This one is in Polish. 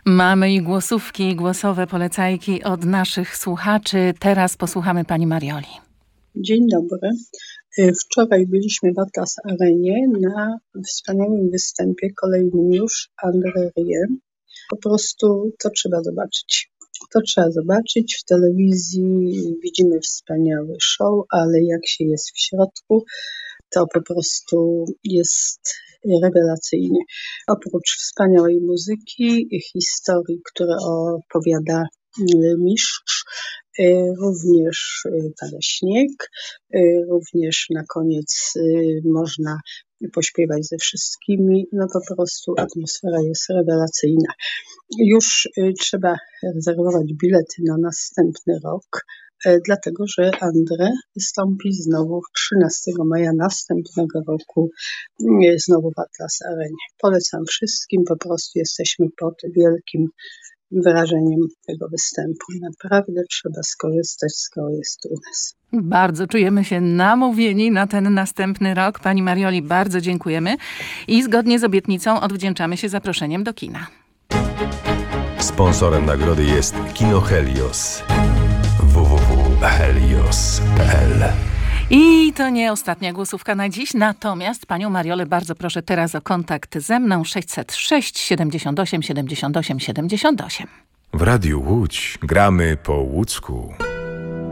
Mamy i głosówki, i głosowe polecajki od naszych słuchaczy. Teraz posłuchamy pani Marioli. Dzień dobry. Wczoraj byliśmy w Atlas Arenie na wspaniałym występie, kolejnym już, André Rieu. Po prostu to trzeba zobaczyć. To trzeba zobaczyć. W telewizji widzimy wspaniały show, ale jak się jest w środku, to po prostu jest rewelacyjnie. Oprócz wspaniałej muzyki, historii, które opowiada mistrz, również pada śnieg, również na koniec można pośpiewać ze wszystkimi. No po prostu atmosfera jest rewelacyjna. Już trzeba rezerwować bilety na następny rok, dlatego że André wystąpi znowu 13 maja następnego roku znowu w Atlas Arenie. Polecam wszystkim, po prostu jesteśmy pod wielkim wrażeniem tego występu. Naprawdę trzeba skorzystać, skoro jest tu u nas. Bardzo czujemy się namówieni na ten następny rok. Pani Marioli, bardzo dziękujemy i zgodnie z obietnicą odwdzięczamy się zaproszeniem do kina. Sponsorem nagrody jest Kino Helios. www.helios.pl. I to nie ostatnia głosówka na dziś, natomiast panią Mariolę bardzo proszę teraz o kontakt ze mną 606 78 78 78. W Radiu Łódź gramy po łódzku.